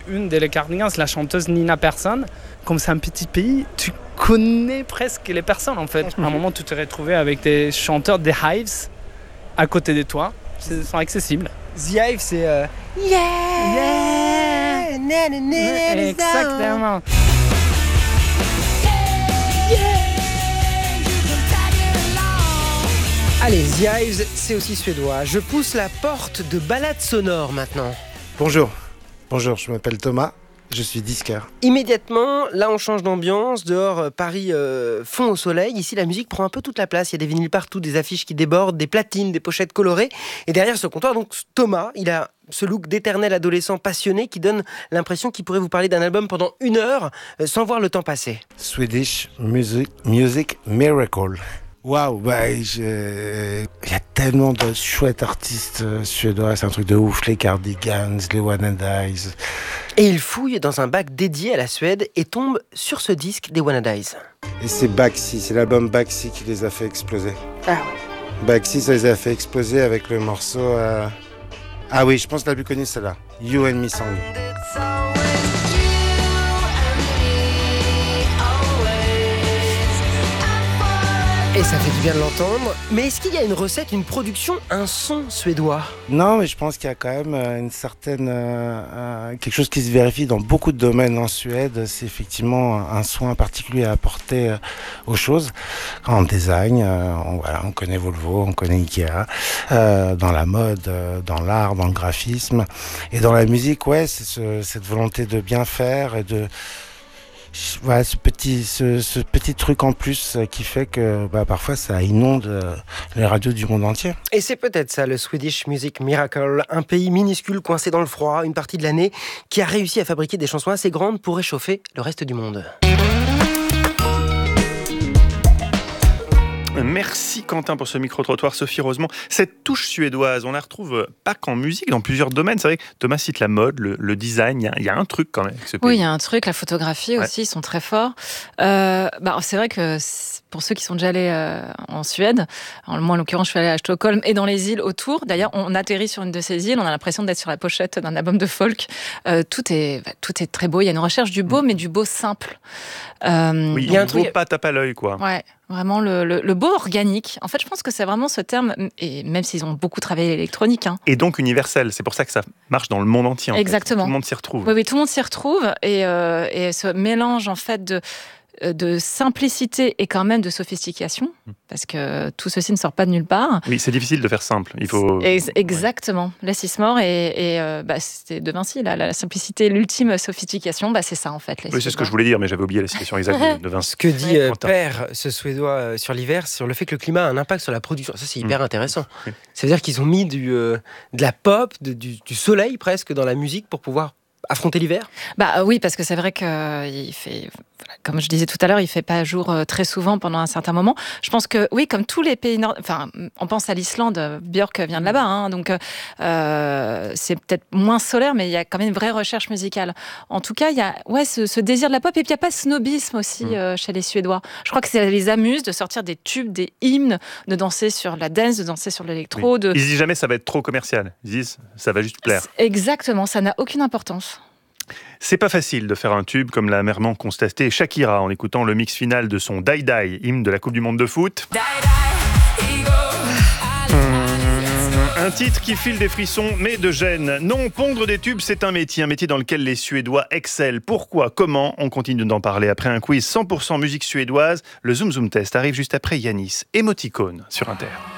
une des Cardigans, la chanteuse Nina Persson. Comme c'est un petit pays, tu connais presque les personnes en fait. À un moment, tu te retrouves avec des chanteurs des Hives à côté de toi. Ils sont accessibles. The Hive, c'est... Yeah! Exactement. Allez, The Hives, c'est aussi suédois. Je pousse la porte de balade sonore maintenant. Bonjour, je m'appelle Thomas, je suis disqueur. Immédiatement, là on change d'ambiance. Dehors, Paris fond au soleil. Ici, la musique prend un peu toute la place. Il y a des vinyles partout, des affiches qui débordent, des platines, des pochettes colorées. Et derrière ce comptoir, donc Thomas, il a ce look d'éternel adolescent passionné qui donne l'impression qu'il pourrait vous parler d'un album pendant 1 heure sans voir le temps passer. Swedish Music Miracle. Waouh, il y a tellement de chouettes artistes suédois, c'est un truc de ouf, les Cardigans, les Wannadies. Et il fouille dans un bac dédié à la Suède et tombe sur ce disque des Wannadies. Et c'est Baxi, c'est l'album Baxi qui les a fait exploser. Ah ouais. Baxi, ça les a fait exploser avec le morceau... Ah oui, je pense que la plus connue, c'est celle-là, You and Me Song. Et ça fait du bien de l'entendre. Mais est-ce qu'il y a une recette, une production, un son suédois ? Non, mais je pense qu'il y a quand même une certaine... quelque chose qui se vérifie dans beaucoup de domaines en Suède. C'est effectivement un soin particulier à apporter aux choses. En design, on connaît Volvo, on connaît Ikea. Dans la mode, dans l'art, dans le graphisme. Et dans la musique, c'est cette volonté de bien faire et de... Voilà, ce petit truc en plus qui fait que parfois ça inonde les radios du monde entier. Et c'est peut-être ça, le Swedish Music Miracle, un pays minuscule coincé dans le froid une partie de l'année qui a réussi à fabriquer des chansons assez grandes pour réchauffer le reste du monde. Merci Quentin pour ce micro-trottoir. Sophie Rosemont, cette touche suédoise, on la retrouve pas qu'en musique, dans plusieurs domaines. C'est vrai que Thomas cite la mode, le design, il y a un truc quand même avec ce pays. Oui, il y a un truc, la photographie aussi, ils sont très forts. C'est vrai que pour ceux qui sont déjà allés en Suède, moi en l'occurrence je suis allée à Stockholm et dans les îles autour, d'ailleurs on atterrit sur une de ces îles, on a l'impression d'être sur la pochette d'un album de folk. Tout est très beau, il y a une recherche du beau, mais du beau simple. Oui, il y a un truc pas tape à l'œil, quoi. Ouais. Vraiment le beau organique. En fait, je pense que c'est vraiment ce terme, et même s'ils ont beaucoup travaillé l'électronique. Et donc universel, c'est pour ça que ça marche dans le monde entier. Exactement. Tout le monde s'y retrouve. Oui, tout le monde s'y retrouve, et ce mélange en fait de simplicité et quand même de sophistication, parce que tout ceci ne sort pas de nulle part. Oui, c'est difficile de faire simple. Il faut... Exactement. Less is more, et c'était de Vinci, la simplicité, l'ultime sophistication, c'est ça en fait. Oui, c'est ce que je voulais dire, mais j'avais oublié la citation exacte de Vinci. Ce que dit Père, ce Suédois, sur l'hiver, sur le fait que le climat a un impact sur la production. Ça, c'est hyper intéressant. Oui. Ça veut dire qu'ils ont mis de la pop, du soleil presque dans la musique pour pouvoir affronter l'hiver ? Oui, parce que c'est vrai qu'il fait, comme je disais tout à l'heure, il fait pas jour très souvent pendant un certain moment. Je pense que oui, comme tous les pays on pense à l'Islande, Björk vient de là-bas, donc c'est peut-être moins solaire, mais il y a quand même une vraie recherche musicale. En tout cas, il y a ce désir de la pop, et puis il y a pas de snobisme aussi chez les Suédois. Je crois que ça les amuse de sortir des tubes, des hymnes, de danser sur la dance, de danser sur l'électro. Oui. Ils se disent jamais ça va être trop commercial. Ils disent ça va juste plaire. Exactement, ça n'a aucune importance. C'est pas facile de faire un tube, comme l'a amèrement constaté Shakira en écoutant le mix final de son Die Die, hymne de la Coupe du Monde de foot. Un titre qui file des frissons, mais de gêne. Non, pondre des tubes, c'est un métier dans lequel les Suédois excellent. Pourquoi ? Comment ? On continue d'en parler après un quiz 100% musique suédoise. Le Zoom Zoom Test arrive juste après Yanis, Émoticône sur Inter.